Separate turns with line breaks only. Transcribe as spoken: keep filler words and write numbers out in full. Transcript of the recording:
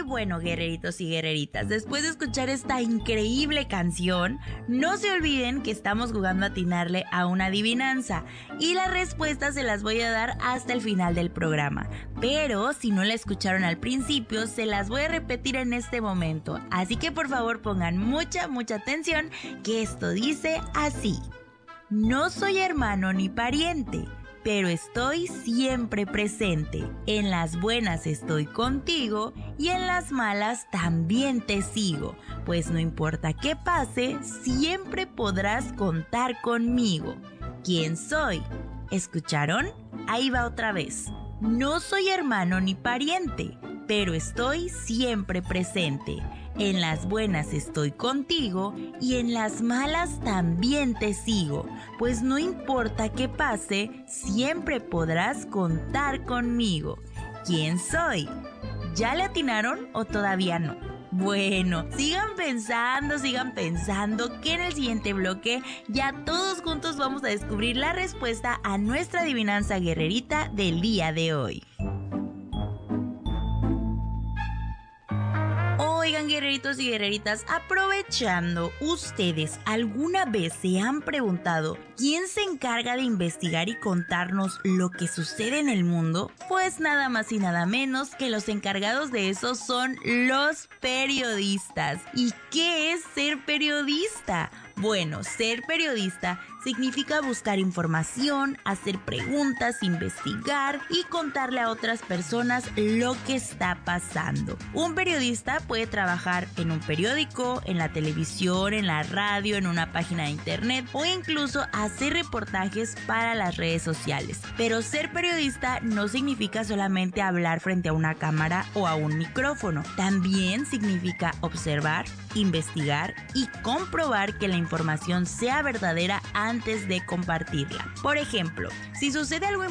bueno, guerreritos y guerreritas, después de escuchar esta increíble canción, no se olviden que estamos jugando a atinarle a una adivinanza y las respuestas se las voy a dar hasta el final del programa. Pero si no la escucharon al principio, se las voy a repetir en este momento. Así que por favor pongan mucha, mucha atención, que esto dice así. No soy hermano ni pariente, pero estoy siempre presente. En las buenas estoy contigo y en las malas también te sigo. Pues no importa qué pase, siempre podrás contar conmigo. ¿Quién soy? ¿Escucharon? Ahí va otra vez. No soy hermano ni pariente, pero estoy siempre presente. En las buenas estoy contigo y en las malas también te sigo. Pues no importa qué pase, siempre podrás contar conmigo. ¿Quién soy? ¿Ya le atinaron o todavía no? Bueno, sigan pensando, sigan pensando que en el siguiente bloque ya todos juntos vamos a descubrir la respuesta a nuestra adivinanza guerrerita del día de hoy. Oigan, guerreritos y guerreritas, aprovechando, ¿ustedes alguna vez se han preguntado quién se encarga de investigar y contarnos lo que sucede en el mundo? Pues nada más y nada menos que los encargados de eso son los periodistas. ¿Y qué es ser periodista? Bueno, ser periodista significa buscar información, hacer preguntas, investigar y contarle a otras personas lo que está pasando. Un periodista puede trabajar en un periódico, en la televisión, en la radio, en una página de internet o incluso hacer reportajes para las redes sociales. Pero ser periodista no significa solamente hablar frente a una cámara o a un micrófono. También significa observar, investigar y comprobar que la información sea verdadera antes de compartirla. Por ejemplo, si sucede algo